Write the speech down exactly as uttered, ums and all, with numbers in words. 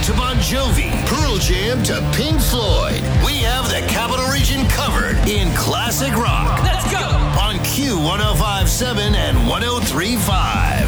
to Bon Jovi, Pearl Jam to Pink Floyd. We have the Capital Region covered in classic rock. Let's go! On Q one oh five point seven and one oh three point five.